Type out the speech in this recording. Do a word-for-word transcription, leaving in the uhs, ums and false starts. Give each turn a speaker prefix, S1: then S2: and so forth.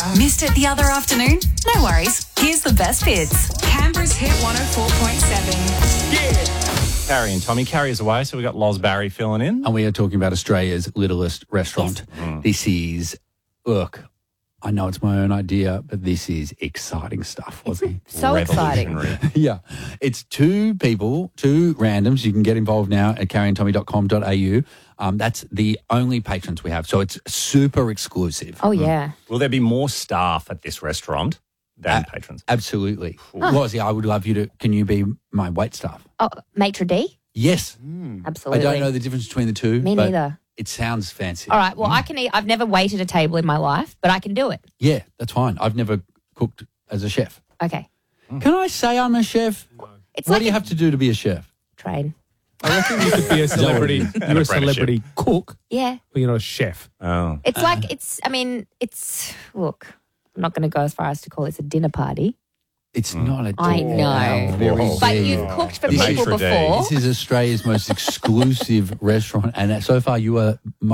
S1: Missed it the other afternoon? No worries. Here's the best bits. Canberra's Hit one oh four point seven.
S2: Carrie and Tommy. Carrie is away, so we've got Loz Barry filling in.
S3: And we are talking about Australia's littlest restaurant.
S2: Yes. Mm.
S3: This is, look, I know it's my own idea, but this is exciting stuff, wasn't it?
S4: So exciting.
S3: Yeah. It's two people, two randoms. You can get involved now at carrie and tommy dot com dot a u. Um, that's the only patrons we have, so it's super exclusive.
S4: Oh, yeah.
S2: Will there be more staff at this restaurant than
S3: Uh,
S2: patrons?
S3: Absolutely. Lozzie, I would love you to, can you be my wait staff?
S4: Oh, maitre d'?
S3: Yes.
S4: Absolutely.
S3: I don't know the difference between the two.
S4: Me
S3: but
S4: neither.
S3: It sounds fancy.
S4: All right, well, I can eat. I've never waited a table in my life, but I can do it.
S3: Yeah, that's fine. I've never cooked as a chef.
S4: Okay.
S3: Can I say I'm a chef?
S4: It's
S3: what
S4: like
S3: do you
S4: a
S3: have to do to be a chef?
S4: train.
S5: I reckon you could be a celebrity. You're a
S2: apprenticeship.
S5: celebrity cook,
S4: Yeah.
S5: but you're not a chef.
S2: Oh.
S4: It's like, it's, I mean, it's, look, I'm not going to go as far as to call this a dinner party.
S3: It's not at all.
S4: I know.
S3: Very
S2: Whoa.
S4: But
S3: dare.
S4: you've cooked for
S2: The
S4: people
S2: maitre d'.
S4: before.
S3: This is Australia's most exclusive restaurant, and so far you are